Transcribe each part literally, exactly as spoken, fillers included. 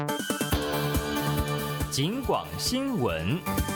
警广新闻。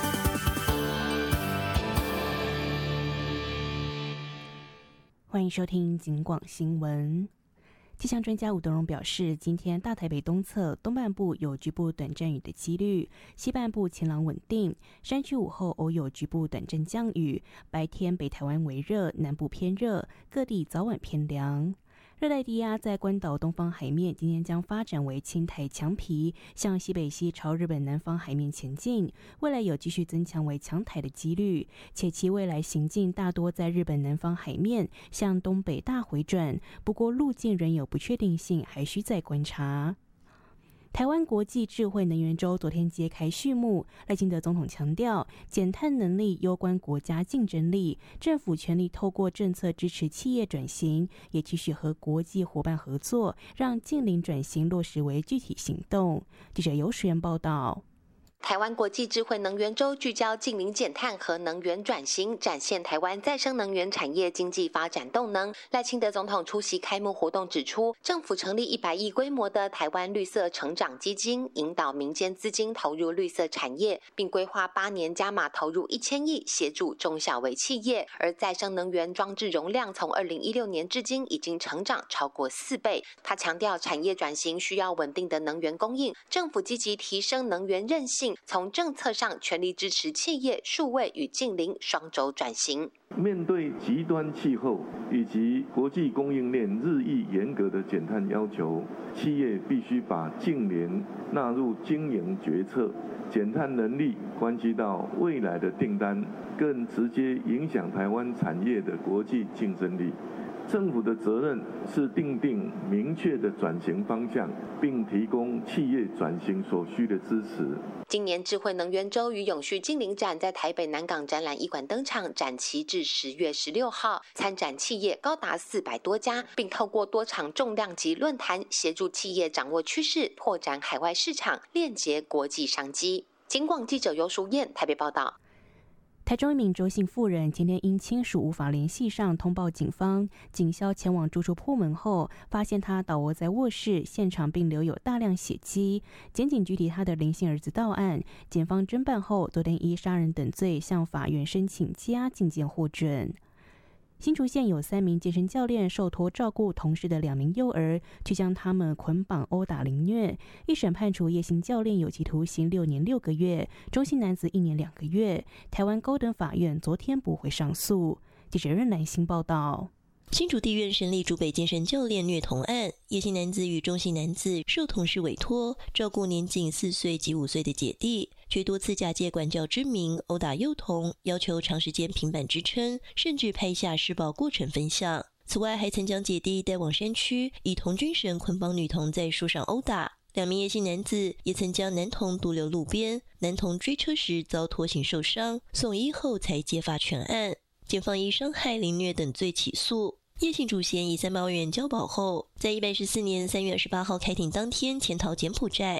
欢迎收听警广新闻。气象专家吴德荣表示，今天大台北东侧东半部有局部短暂雨的几率，西半部晴朗稳定，山区午后偶有局部短暂降雨，白天北台湾微热，南部偏热，各地早晚偏凉。热带低压在关岛东方海面，今天将发展为轻台强皮，向西北西朝日本南方海面前进，未来有继续增强为强台的几率，且其未来行进大多在日本南方海面向东北大回转，不过路径仍有不确定性，还需再观察。台湾国际智慧能源周昨天揭开序幕，赖清德总统强调，减碳能力攸关国家竞争力，政府全力透过政策支持企业转型，也继续和国际伙伴合作，让净零转型落实为具体行动。记者游时源报道。 台湾国际智慧能源周聚焦净零减碳和能源转型，展现台湾再生能源产业经济发展动能。赖清德总统出席开幕活动指出，政府成立一百亿规模的台湾绿色成长基金，引导民间资金投入绿色产业，并规划八年加码投入一千亿，协助中小微企业。而再生能源装置容量从二零一六年至今已经成长超过四倍。他强调，产业转型需要稳定的能源供应，政府积极提升能源韧性，从政策上全力支持企业数位与净零双轴转型。 面对极端气候以及国际供应链日益严格的减碳要求，企业必须把净零纳入经营决策。减碳能力关系到未来的订单，更直接影响台湾产业的国际竞争力。政府的责任是订定明确的转型方向，并提供企业转型所需的支持。 今年智慧能源周与永续净零展在台北南港展览艺馆登场，展期至十月十六号，参展企业高达四百多家，并透过多场重量级论坛，协助企业掌握趋势，拓展海外市场，链接国际商机。警广记者游淑燕台北报道。 台中一名周姓妇人今天因亲属无法联系上，通报警方。警消前往住处破门后，发现他倒卧在卧室，现场并留有大量血迹。检警具体他的林姓儿子到案，检方侦办后，昨天依杀人等罪向法院申请羁押禁见获准。新竹县有三名健身教练受托照顾同事的两名幼儿，却将他们捆绑殴打凌虐。一审判处叶姓教练有期徒刑六年六个月，中姓男子一年两个月。台湾高等法院昨天驳回上诉。记者任兰兴报道。 新竹地院审理竹北健身教练虐童案，叶姓男子与中姓男子受同事委托照顾年仅四岁及五岁的姐弟，却多次假借管教之名殴打幼童，要求长时间平板支撑，甚至拍下施暴过程分享。此外，还曾将姐弟带往山区，以童军绳捆绑女童在树上殴打。两名叶姓男子也曾将男童独留路边，男童追车时遭拖行受伤，送医后才揭发全案。检方以伤害、凌虐等罪起诉。叶姓主嫌以三百万元交保后，在一百一十四年三月二十八号开庭当天潜逃柬埔寨，